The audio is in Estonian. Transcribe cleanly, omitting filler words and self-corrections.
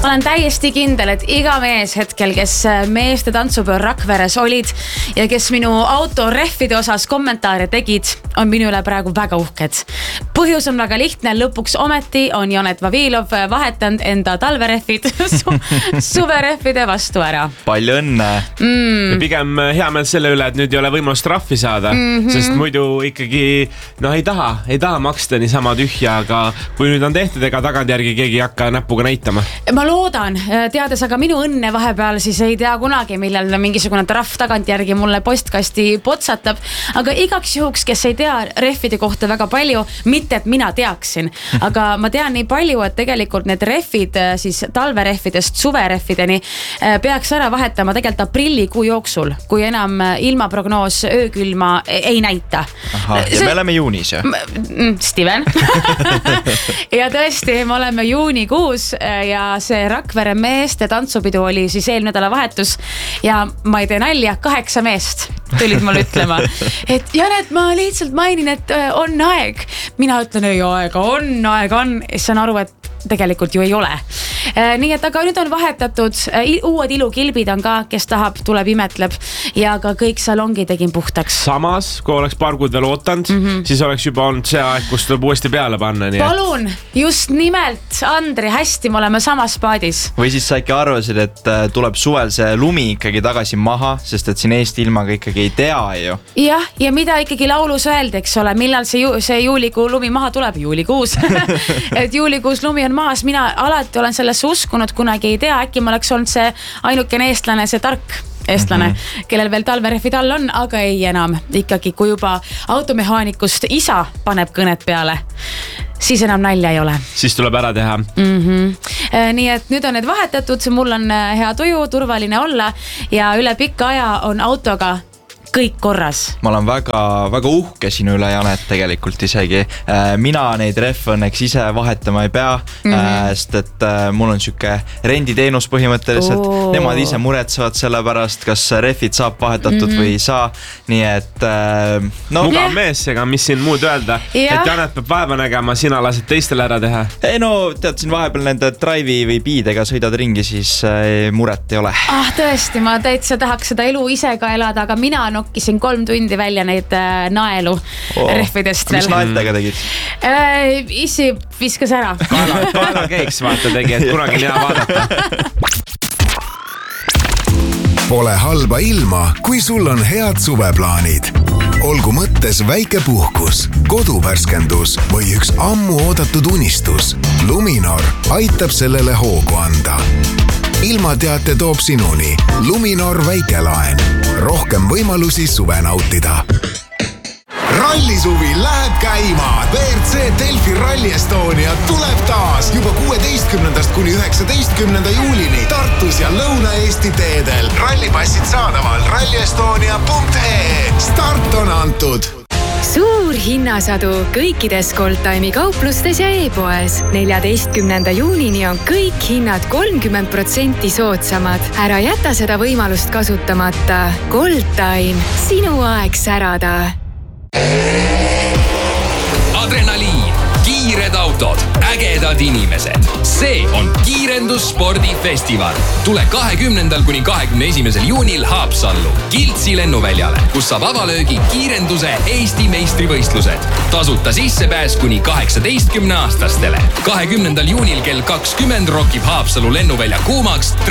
olen täiesti kindel, et iga mees hetkel, kes meeste tantsupäeval Rakveres olid ja kes minu auto rehvide osas kommentaare tegid, on minu üle praegu väga uhked. Põhjus on väga lihtne, lõpuks ometi on Janet Vavilov vahetanud enda talverehvid suverehvide vastu ära. Palju õnne. Ja pigem hea meel selle üle, et nüüd ei ole võimalust trahvi saada, sest muidu ikkagi ei taha maksta niisama tühja, aga kui nüüd on tehtud, ega tagantjärgi keegi ei hakka näpuga näitama. Ma loodan, teades aga minu õnne vahepeal, siis ei tea kunagi, millal mingisugune trahv tagantjärgi mulle postkasti potsatab, aga igaks juhuks, kes ei tea rehvide kohta väga palju, mitte et mina teaksin, aga ma tean nii palju, et tegelikult need rehvid siis talverehvidest suverehvideni peaks ära vahetama tegelikult aprillikuu jooksul, kui enam ilmaprognoos öökülma ei näita. Aha, ja me oleme juunis, ju? Steven. Ja tõesti, me oleme juunikuus ja see Rakvere meeste tantsupidu oli siis eelmine nädalavahetus ja ma ei tee nalja, 8 meest tulid mulle ütlema, et Janet, ma lihtsalt mainin, et on aeg. Mina ütlen, ei aega on. Ja saan aru, et tegelikult ju ei ole. Nii et aga nüüd on vahetatud, uued ilukilbid on ka, kes tahab, tuleb imetleb ja ka kõik salongi tegin puhtaks. Samas, kui oleks paar kuud veel ootanud, siis oleks juba olnud see aeg, kus tuleb uuesti peale panna. Palun, just nimelt, Andri, hästi, me oleme samas paadis. Või siis sa ikka arvasid, et tuleb suvel see lumi ikkagi tagasi maha, sest et siin Eesti ilmaga ikkagi ei tea ju. Jah, ja mida ikkagi laulus öeldi, eks ole, millal see juulikuu lumi maha tuleb? Juulikuus. Et juulikuus lumi on maas, mina alati olen sellesse uskunud, kunagi ei tea, äkki ma oleks olnud see ainukene eestlane, see tark eestlane, kellel veel talverehvid all on, aga ei enam. Ikkagi, kui juba automehaanikust isa paneb kõnet peale, siis enam nalja ei ole. Siis tuleb ära teha. Nii et nüüd on need vahetatud, mul on hea tuju, turvaline olla ja üle pikka aja on autoga kõik korras. Ma olen väga uhke sinu üle, Janet, tegelikult isegi. Mina neid rehve õnneks ise vahetama ei pea, sest et mul on siuke renditeenus põhimõtteliselt. Nemad ise muretsevad selle pärast, kas rehvid saab vahetatud või ei saa. Nii et mugav mees, ega mis siin muud öelda, et Janet peab vaeva nägema, sina lased teistele ära teha. Ei tead, siin vahepeal nende drive'i või biidega sõidad ringi, siis muret ei ole. Tõesti, ma täitsa tahaks seda elu ise ka elada, aga mina nokkisin 3 tundi välja neid naelu rehvidest veel. Mis naeltega tegid? Isi viskas ära. Kaela keiks vaata tegi, et kunagi on hea vaadata. Pole halba ilma, kui sul on head suveplaanid. Olgu mõttes väike puhkus, koduvärskendus või üks ammu oodatud unistus. Luminor aitab sellele hoogu anda. Ilmateate toob sinuni Luminor väikelaen. Rohkem võimalusi suve nautida. Rallisuvi läheb käima. WRC Delfi Rally Estonia tuleb taas juba 16. kuni 19. juulini Tartus ja Lõuna-Eesti teedel. Rallipassid saadaval rallyestonia.ee. Start on antud. Suur hinnasadu kõikides Goldtime'i kauplustes ja e-poes. 14. juunini on kõik hinnad 30% soodsamad. Ära jäta seda võimalust kasutamata. Goldtime, sinu aeg särada. Adrenaliin, kiired autod, ägedad inimesed. See on Kiirendusspordifestival. Tule 20. kuni 21. juunil Haapsallu Kiltsi lennuväljale, kus saab avalöögi kiirenduse Eesti meistrivõistlused. Tasuta sissepääs kuni 18-aastastele. 20. juunil kell 20 rokib Haapsalu lennuvälja kuumaks